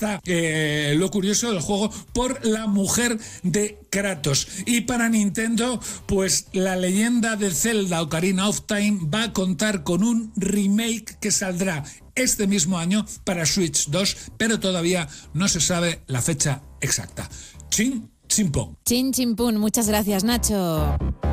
está lo curioso del juego por la mujer de Kratos. Y para Nintendo, pues la leyenda de Zelda Ocarina of Time va a contar con un remake que saldrá este mismo año para Switch 2, pero todavía no se sabe la fecha exacta. Chin, chimpón. Chin, chimpún. Muchas gracias, Nacho.